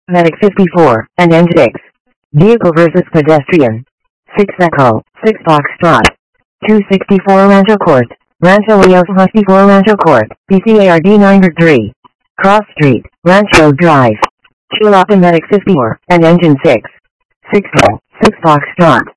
Medic 54, and N6. Vehicle versus pedestrian. 6 Echo, 6 Foxtrot. 264 Rancho Court. Rancho Leos 64 Rancho Court, PCARD 903. Cross Street, Rancho Drive. Chilapa Medic 54, and Engine 6. 6 Foxtrot.